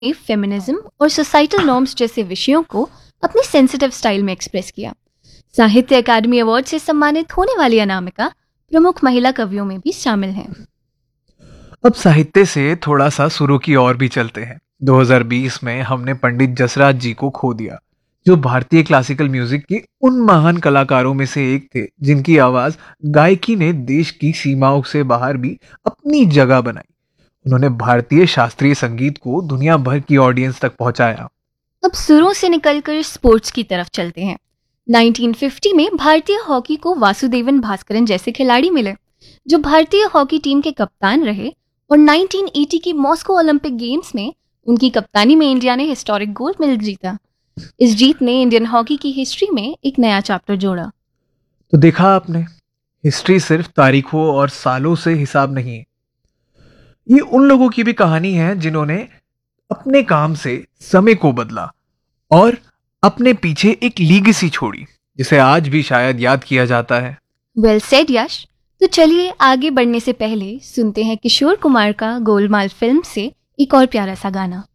Feminism और societal norms जैसे विषयों को अपने सेंसिटिव स्टाइल में एक्सप्रेस किया। साहित्य अकादमी अवार्ड से सम्मानित होने वाली अनामिका प्रमुख महिला कवियों में भी शामिल हैं। अब साहित्य से थोड़ा सा सुरों की ओर भी चलते हैं। 2020 में हमने पंडित जसराज जी को खो दिया, जो भारतीय क्लासिकल म्यूजिक के उन महान कलाकारों में से एक थे जिनकी आवाज गायकी ने देश की सीमाओं से बाहर भी अपनी जगह बनाई। उन्होंने भारतीय शास्त्रीय संगीत को दुनिया भर की ऑडियंस तक पहुंचाया। अब सुरों से निकलकर स्पोर्ट्स की तरफ चलते हैं। 1950 में भारतीय हॉकी को वासुदेवन भास्करन जैसे खिलाड़ी मिले, जो भारतीय हॉकी टीम के कप्तान रहे, और 1980 की मॉस्को ओलंपिक गेम्स में उनकी कप्तानी में इंडिया ने हिस्टोरिक गोल्ड मेडल जीता। इस जीत ने इंडियन हॉकी की हिस्ट्री में एक नया चैप्टर जोड़ा। तो देखा आपने, हिस्ट्री सिर्फ तारीखों और सालों से हिसाब नहीं है। ये उन लोगों की भी कहानी है जिन्होंने अपने काम से समय को बदला और अपने पीछे एक लीगेसी छोड़ी, जिसे आज भी शायद याद किया जाता है। वेल सेड यश। तो चलिए आगे बढ़ने से पहले सुनते हैं किशोर कुमार का गोलमाल फिल्म से एक और प्यारा सा गाना।